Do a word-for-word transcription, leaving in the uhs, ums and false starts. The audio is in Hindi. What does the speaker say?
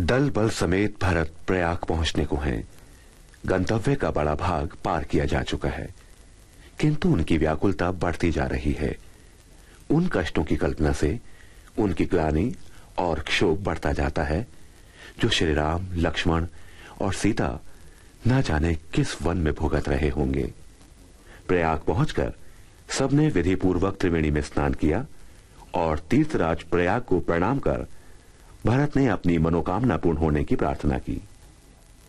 दल बल समेत भरत प्रयाग पहुंचने को हैं। गंतव्य का बड़ा भाग पार किया जा चुका है, किंतु उनकी व्याकुलता बढ़ती जा रही है। उन कष्टों की कल्पना से उनकी ग्लानि और क्षोभ बढ़ता जाता है, जो श्री राम, लक्ष्मण और सीता न जाने किस वन में भुगत रहे होंगे। प्रयाग पहुंचकर सबने विधि पूर्वक त्रिवेणी में स्नान किया और तीर्थराज प्रयाग को प्रणाम कर भरत ने अपनी मनोकामना पूर्ण होने की प्रार्थना की।